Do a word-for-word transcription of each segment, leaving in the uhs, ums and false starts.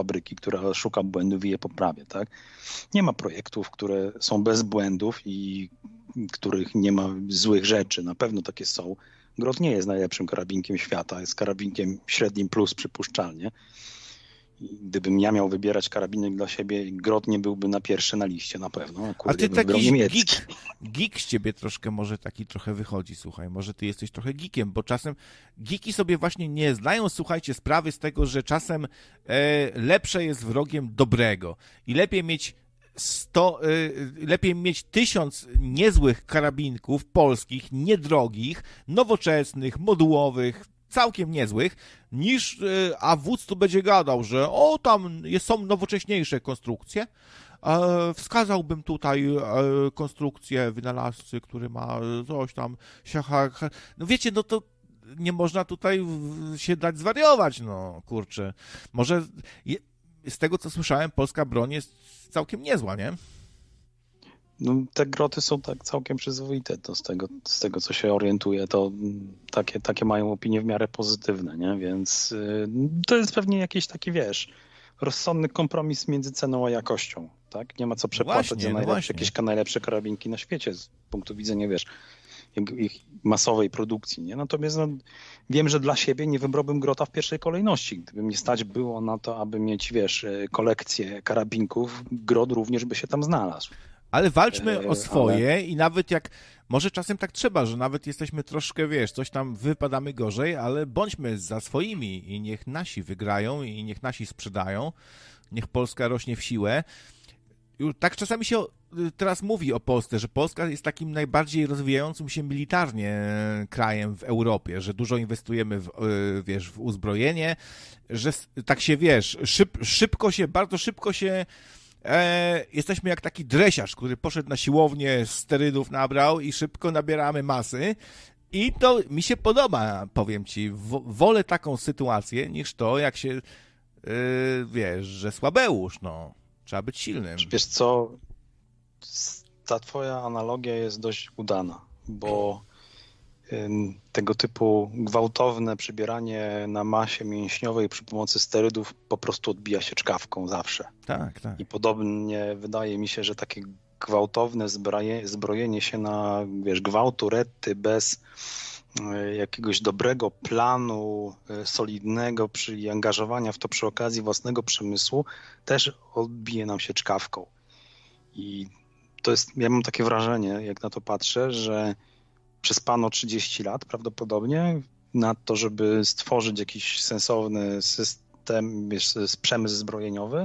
fabryki, która szuka błędów i je poprawia, tak? Nie ma projektów, które są bez błędów i których nie ma złych rzeczy. Na pewno takie są. Grot nie jest najlepszym karabinkiem świata, jest karabinkiem średnim plus przypuszczalnie. I gdybym ja miał wybierać karabinek dla siebie, Grot nie byłby na pierwszy na liście na pewno. A ty taki geek, geek z ciebie troszkę może taki trochę wychodzi, słuchaj, może ty jesteś trochę geekiem, bo czasem geeki sobie właśnie nie zdają, słuchajcie, sprawy z tego, że czasem e, lepsze jest wrogiem dobrego i lepiej mieć sto, e, lepiej mieć tysiąc niezłych karabinków polskich, niedrogich, nowoczesnych, modułowych, całkiem niezłych, niż, a wódz tu będzie gadał, że o, tam jest, są nowocześniejsze konstrukcje. E, wskazałbym tutaj e, konstrukcję wynalazcy, który ma coś tam, siacha, no wiecie, no to nie można tutaj się dać zwariować, no kurczę. Może je, z tego, co słyszałem, polska broń jest całkiem niezła, nie? No, te groty są tak całkiem przyzwoite, to z tego, z tego co się orientuję, to takie, takie mają opinie w miarę pozytywne, nie? Więc y, to jest pewnie jakiś taki, wiesz, rozsądny kompromis między ceną a jakością, tak? Nie ma co przepłacać właśnie, za najlepsze, no jakieś najlepsze karabinki na świecie z punktu widzenia, wiesz, ich masowej produkcji, nie? Natomiast no, wiem, że dla siebie nie wybrałbym Grota w pierwszej kolejności. Gdyby mnie stać było na to, aby mieć, wiesz, kolekcję karabinków, Grot również by się tam znalazł. Ale walczmy o swoje ale... i nawet jak, może czasem tak trzeba, że nawet jesteśmy troszkę, wiesz, coś tam wypadamy gorzej, ale bądźmy za swoimi i niech nasi wygrają i niech nasi sprzedają, niech Polska rośnie w siłę. Tak czasami się teraz mówi o Polsce, że Polska jest takim najbardziej rozwijającym się militarnie krajem w Europie, że dużo inwestujemy w, wiesz, w uzbrojenie, że tak się, wiesz, szyb, szybko się, bardzo szybko się E, jesteśmy jak taki dresiarz, który poszedł na siłownię, sterydów nabrał i szybko nabieramy masy i to mi się podoba, powiem ci, w, wolę taką sytuację niż to, jak się, e, wiesz, że słabeusz, no, trzeba być silnym. Wiesz co, ta twoja analogia jest dość udana, bo tego typu gwałtowne przybieranie na masie mięśniowej przy pomocy sterydów po prostu odbija się czkawką zawsze. Tak, tak. I podobnie wydaje mi się, że takie gwałtowne zbroje, zbrojenie się na, wiesz, gwałtu retty bez jakiegoś dobrego planu solidnego przy angażowania w to przy okazji własnego przemysłu też odbije nam się czkawką. I to jest, ja mam takie wrażenie, jak na to patrzę, że przespano trzydzieści lat prawdopodobnie na to, żeby stworzyć jakiś sensowny system, wiesz, przemysł zbrojeniowy,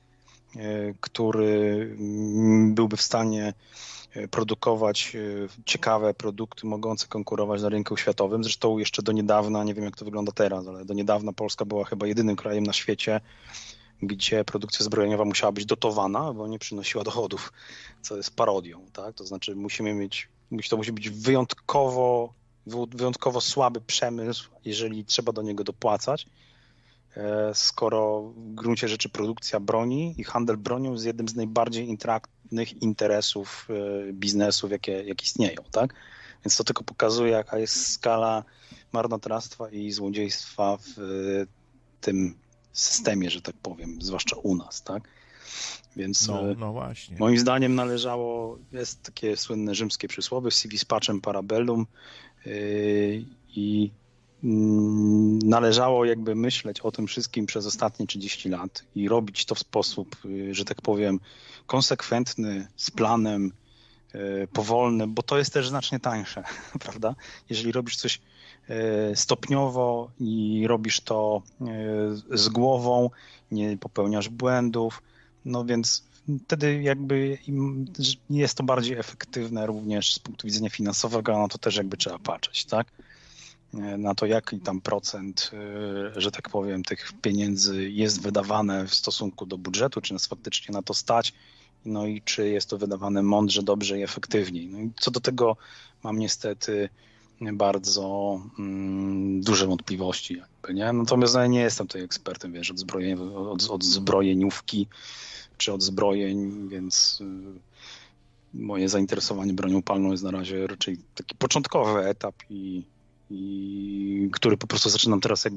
który byłby w stanie produkować ciekawe produkty mogące konkurować na rynku światowym. Zresztą jeszcze do niedawna, nie wiem jak to wygląda teraz, ale do niedawna Polska była chyba jedynym krajem na świecie, gdzie produkcja zbrojeniowa musiała być dotowana, bo nie przynosiła dochodów, co jest parodią, tak? To znaczy musimy mieć, to musi być wyjątkowo, wyjątkowo słaby przemysł, jeżeli trzeba do niego dopłacać, skoro w gruncie rzeczy produkcja broni i handel bronią jest jednym z najbardziej intratnych interesów biznesów, jakie, jakie istnieją, tak? Więc to tylko pokazuje, jaka jest skala marnotrawstwa i złodziejstwa w tym systemie, że tak powiem, zwłaszcza u nas, tak? Więc no, no właśnie. Moim zdaniem należało, jest takie słynne rzymskie przysłowie, sivis pacem parabellum yy, i yy, należało jakby myśleć o tym wszystkim przez ostatnie trzydzieści lat i robić to w sposób, yy, że tak powiem, konsekwentny, z planem, yy, powolny, bo to jest też znacznie tańsze, prawda? Jeżeli robisz coś stopniowo i robisz to z głową, nie popełniasz błędów, no więc wtedy jakby jest to bardziej efektywne również z punktu widzenia finansowego, a na to też jakby trzeba patrzeć, tak? Na to jaki tam procent, że tak powiem, tych pieniędzy jest wydawane w stosunku do budżetu, czy nas faktycznie na to stać, no i czy jest to wydawane mądrze, dobrze i efektywniej. No i co do tego mam niestety bardzo mm, duże wątpliwości, jakby, nie? Natomiast ja nie jestem tutaj ekspertem, wiesz, od, zbrojeń, od, od zbrojeniówki czy od zbrojeń, więc y, moje zainteresowanie bronią palną jest na razie raczej taki początkowy etap i, i który po prostu zaczynam teraz jakby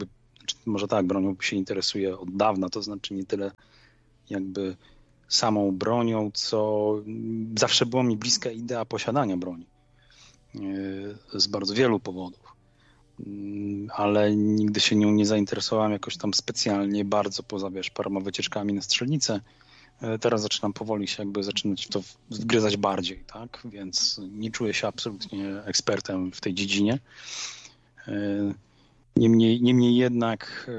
może tak, bronią się interesuje od dawna, to znaczy nie tyle jakby samą bronią, co zawsze była mi bliska idea posiadania broni. Z bardzo wielu powodów. Ale nigdy się nią nie zainteresowałem jakoś tam specjalnie bardzo, poza wiesz, paroma wycieczkami na strzelnicę. Teraz zaczynam powoli się jakby zaczynać w to wgryzać bardziej, tak? Więc nie czuję się absolutnie ekspertem w tej dziedzinie. Niemniej, niemniej jednak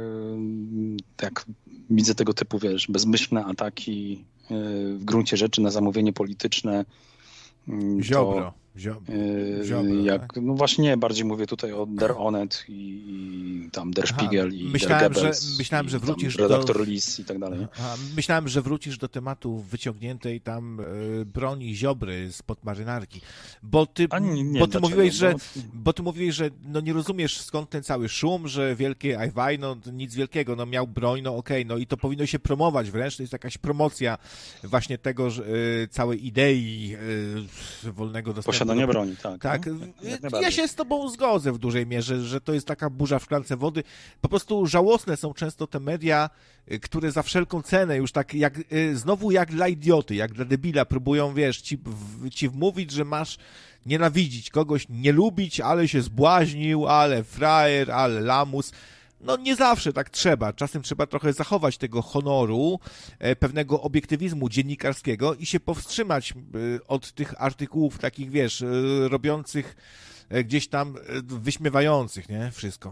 jak widzę tego typu, wiesz, bezmyślne ataki w gruncie rzeczy na zamówienie polityczne, Ziobro. Ziobro, Ziobro jak, tak? No właśnie, bardziej mówię tutaj o Der Onet i, i tam Der Spiegel. Aha, i myślałem, Der że, myślałem, że wrócisz redaktor do... Lis i tak dalej. Aha, myślałem, że wrócisz do tematu wyciągniętej tam y, broni Ziobry spod marynarki, bo ty, nie, nie, bo ty mówiłeś, że, bo... bo ty mówiłeś, że no nie rozumiesz skąd ten cały szum, że wielkie Ajwaj, no nic wielkiego, no miał broń, no okej, okay, no i to powinno się promować wręcz, to jest jakaś promocja właśnie tego, że, y, całej idei y, wolnego dostępu. Posiadania do... broni, tak. Tak, no, ja się z tobą zgodzę w dużej mierze, że to jest taka burza w szklance wody. Po prostu żałosne są często te media, które za wszelką cenę już tak jak, znowu jak dla idioty, jak dla debila próbują, wiesz, ci, ci wmówić, że masz nienawidzić kogoś, nie lubić, ale się zbłaźnił, ale frajer, ale lamus. No nie zawsze tak trzeba. Czasem trzeba trochę zachować tego honoru, pewnego obiektywizmu dziennikarskiego i się powstrzymać od tych artykułów takich, wiesz, robiących gdzieś tam wyśmiewających, nie? Wszystko.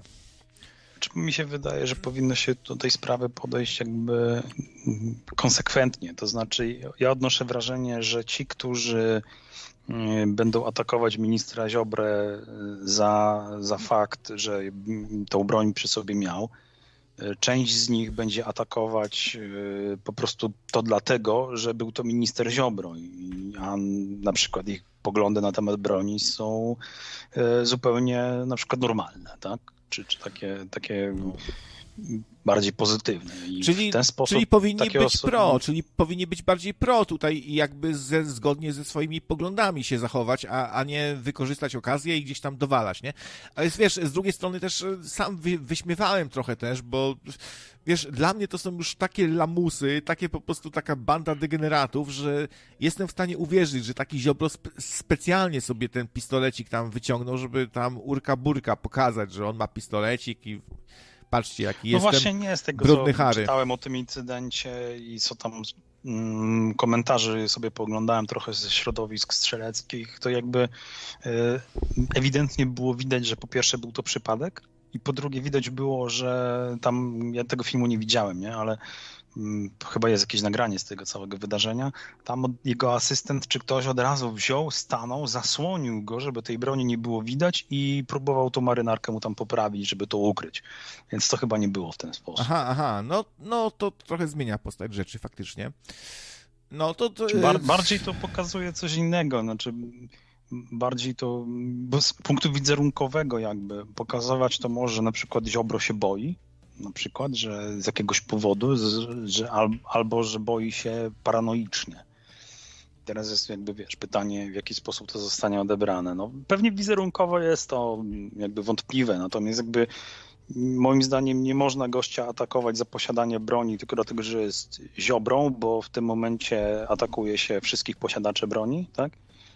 Mi się wydaje, że powinno się do tej sprawy podejść jakby konsekwentnie. To znaczy ja odnoszę wrażenie, że ci, którzy będą atakować ministra Ziobrę za, za fakt, że tą broń przy sobie miał. Część z nich będzie atakować po prostu to dlatego, że był to minister Ziobro, a na przykład ich poglądy na temat broni są zupełnie na przykład normalne, tak? Czy, czy takie, takie bardziej pozytywne. I czyli, w ten sposób czyli powinni być osoby... pro, czyli powinni być bardziej pro tutaj i jakby ze, zgodnie ze swoimi poglądami się zachować, a, a nie wykorzystać okazję i gdzieś tam dowalać, nie? Ale wiesz, z drugiej strony też sam wy, wyśmiewałem trochę też, bo wiesz, dla mnie to są już takie lamusy, takie po prostu taka banda degeneratów, że jestem w stanie uwierzyć, że taki Ziobro spe, specjalnie sobie ten pistolecik tam wyciągnął, żeby tam urka burka pokazać, że on ma pistolecik i patrzcie, jaki no jestem właśnie nie z tego, brudny co Harry. Czytałem o tym incydencie i co tam mm, komentarzy sobie pooglądałem trochę ze środowisk strzeleckich, to jakby y, ewidentnie było widać, że po pierwsze był to przypadek i po drugie widać było, że tam, ja tego filmu nie widziałem, nie, ale mm, chyba jest jakieś nagranie z tego całego wydarzenia, tam jego asystent czy ktoś od razu wziął, stanął, zasłonił go, żeby tej broni nie było widać i próbował tą marynarkę mu tam poprawić, żeby to ukryć. Więc to chyba nie było w ten sposób. Aha, aha, no, no to trochę zmienia postać rzeczy faktycznie. No to... to... Bar- bardziej to pokazuje coś innego, znaczy bardziej to, bo z punktu wizerunkowego jakby pokazywać to może, że na przykład Ziobro się boi, na przykład, że z jakiegoś powodu, z, że al, albo że boi się paranoicznie. Teraz jest jakby, wiesz, pytanie, w jaki sposób to zostanie odebrane. No, pewnie wizerunkowo jest to jakby wątpliwe, natomiast jakby moim zdaniem nie można gościa atakować za posiadanie broni tylko dlatego, że jest Ziobrą, bo w tym momencie atakuje się wszystkich posiadaczy broni, tak?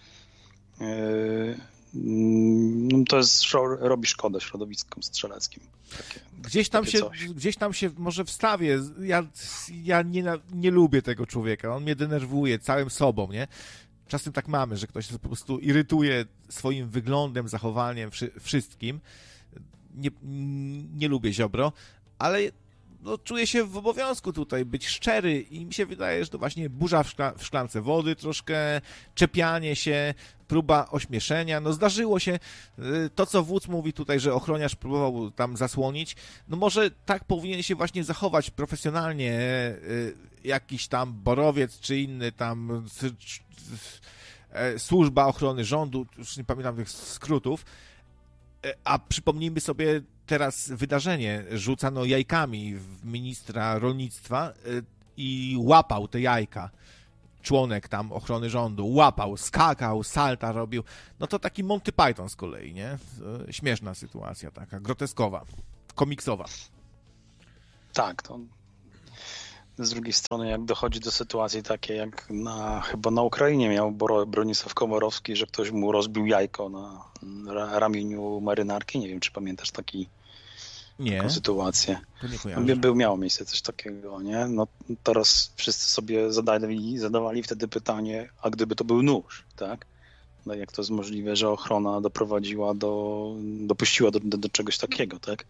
Yy, to jest, robi szkodę środowiskom strzeleckim. Takie, gdzieś tam się, coś. gdzieś tam się może wstawię. Ja, ja nie, nie lubię tego człowieka. On mnie denerwuje całym sobą, nie? Czasem tak mamy, że ktoś po prostu irytuje swoim wyglądem, zachowaniem, wszystkim. Nie, nie lubię Ziobro, ale no, czuję się w obowiązku tutaj być szczery i mi się wydaje, że to właśnie burza w, szkla, w szklance wody, troszkę czepianie się, próba ośmieszenia. No zdarzyło się to, co wódz mówi tutaj, że ochroniarz próbował tam zasłonić. No może tak powinien się właśnie zachować profesjonalnie jakiś tam Borowiec czy inny tam służba ochrony rządu, już nie pamiętam tych skrótów. A przypomnijmy sobie teraz wydarzenie. Rzucano jajkami w ministra rolnictwa i łapał te jajka. Członek tam ochrony rządu łapał, skakał, salta robił. No to taki Monty Python z kolei, nie? Śmieszna sytuacja taka, groteskowa, komiksowa. Tak, to z drugiej strony jak dochodzi do sytuacji takiej jak na, chyba na Ukrainie miał Bronisław Komorowski, że ktoś mu rozbił jajko na ramieniu marynarki, nie wiem czy pamiętasz taki, nie, taką sytuację. To nie kojarzę. Był, miało miejsce coś takiego, nie? No teraz wszyscy sobie zadawali, zadawali wtedy pytanie, a gdyby to był nóż, tak? No jak to jest możliwe, że ochrona doprowadziła do, dopuściła do, do, do czegoś takiego, tak?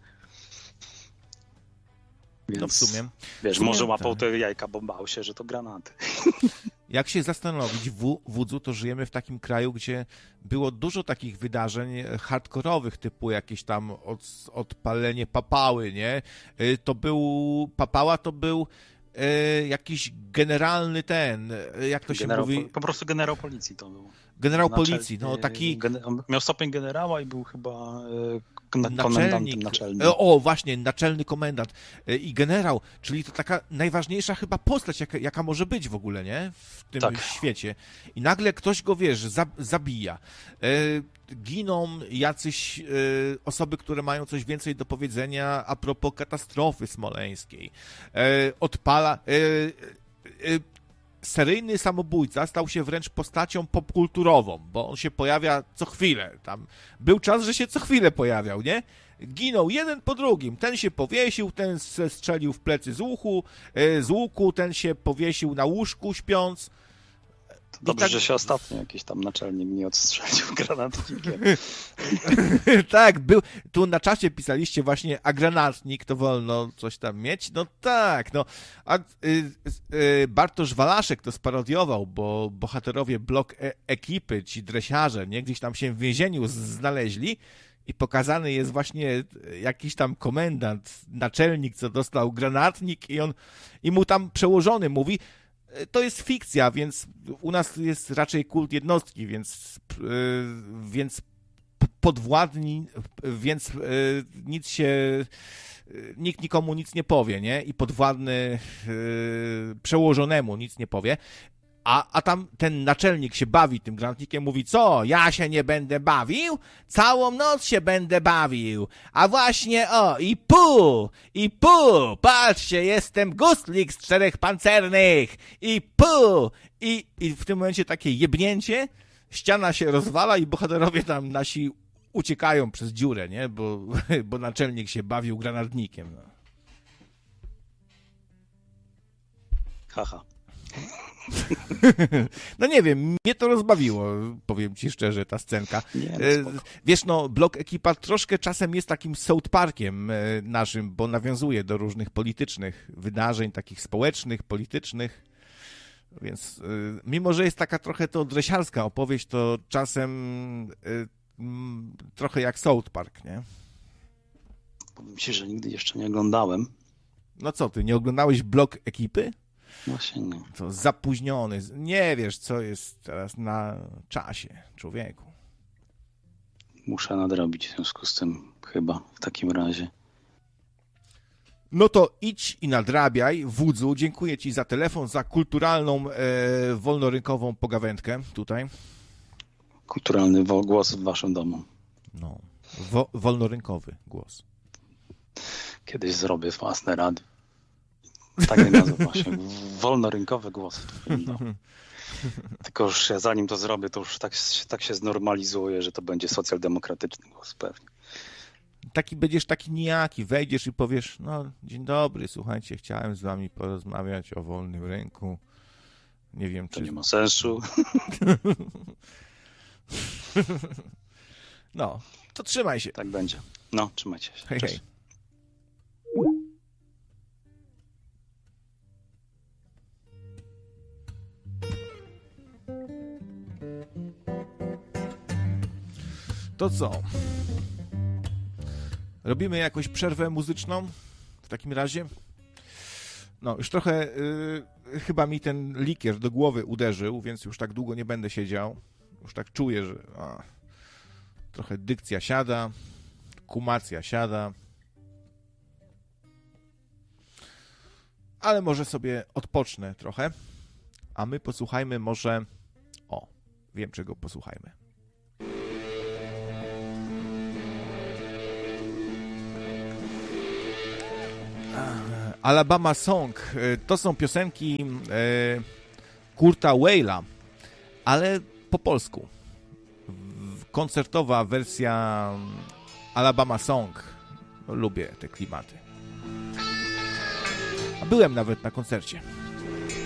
Więc, no w sumie. Wiesz, w sumie, może łapał tak. te jajka, bo bał się, że to granaty. Jak się zastanowić, w Wudzu, to żyjemy w takim kraju, gdzie było dużo takich wydarzeń hardkorowych, typu jakieś tam od, odpalenie papały, nie? To był, papała to był e, jakiś generalny ten, jak to się generał, mówi? Po, po prostu generał policji to był. Generał Naczel, policji, no taki... Gen, miał stopień generała i był chyba e, komendantem Naczelnik, naczelnym. O, właśnie, naczelny komendant i generał, czyli to taka najważniejsza chyba postać, jaka, jaka może być w ogóle, nie? W tym tak. świecie. I nagle ktoś go, wiesz, zabija. Giną jacyś osoby, które mają coś więcej do powiedzenia a propos katastrofy smoleńskiej. Odpala... Seryjny samobójca stał się wręcz postacią popkulturową, bo on się pojawia co chwilę. Tam był czas, że się co chwilę pojawiał, nie? Ginął jeden po drugim. Ten się powiesił, ten strzelił w plecy z łuku, z łuku, ten się powiesił na łóżku śpiąc. To dobrze, tak... że się ostatnio jakiś tam naczelnik nie odstrzelił granatnikiem. Tak, był. Tu na czacie pisaliście właśnie, a granatnik to wolno coś tam mieć? No tak, no. A, y, y, Bartosz Walaszek to sparodiował, bo bohaterowie blok e- ekipy, ci dresiarze, nie? Gdzieś tam się w więzieniu z- znaleźli i pokazany jest właśnie jakiś tam komendant, naczelnik, co dostał granatnik i on, i mu tam przełożony mówi, to jest fikcja, więc u nas jest raczej kult jednostki, więc, yy, więc podwładni, więc yy, nic się, yy, nikt nikomu nic nie powie, nie? I podwładny yy, przełożonemu nic nie powie. A, a tam ten naczelnik się bawi tym granatnikiem, mówi, co, ja się nie będę bawił? Całą noc się będę bawił. A właśnie, o, i pu, i pu, patrzcie, jestem gustlik z czterech pancernych. I pu, i, i w tym momencie takie jebnięcie, ściana się rozwala i bohaterowie tam nasi uciekają przez dziurę, nie? Bo, bo naczelnik się bawił granatnikiem. No. Haha. No nie wiem, mnie to rozbawiło, powiem ci szczerze, ta scenka. Nie, no Wiesz, no, blok ekipa troszkę czasem jest takim South Parkiem naszym, bo nawiązuje do różnych politycznych wydarzeń, takich społecznych, politycznych, więc mimo, że jest taka trochę to dresiarska opowieść, to czasem trochę jak South Park, nie? Powiem ci, że nigdy jeszcze nie oglądałem. No co ty, nie oglądałeś blok ekipy? Właśnie nie. To zapóźniony. Nie wiesz, co jest teraz na czasie, człowieku. Muszę nadrobić w związku z tym chyba w takim razie. No to idź i nadrabiaj. Wudzu, dziękuję ci za telefon, za kulturalną, e, wolnorynkową pogawędkę tutaj. Kulturalny wo- głos w waszym domu. No, wo- wolnorynkowy głos. Kiedyś zrobię własne radio. Tak je nazwę właśnie. Wolnorynkowe głosy. Tylko już ja zanim to zrobię, to już tak, tak się znormalizuje, że to będzie socjaldemokratyczny głos pewnie. Taki będziesz taki nijaki, wejdziesz i powiesz, no dzień dobry, słuchajcie, chciałem z wami porozmawiać o wolnym rynku. Nie wiem, to czy... To nie ma sensu. No, to trzymaj się. Tak będzie. No, trzymajcie się. Hej, Cześć. hej. To co? Robimy jakąś przerwę muzyczną? W takim razie? No, już trochę yy, chyba mi ten likier do głowy uderzył, więc już tak długo nie będę siedział. Już tak czuję, że a, trochę dykcja siada, kumacja siada. Ale może sobie odpocznę trochę, a my posłuchajmy może... O, wiem czego posłuchajmy. Alabama Song. To są piosenki Kurta Weila, ale po polsku. Koncertowa wersja Alabama Song. Lubię te klimaty. A byłem nawet na koncercie.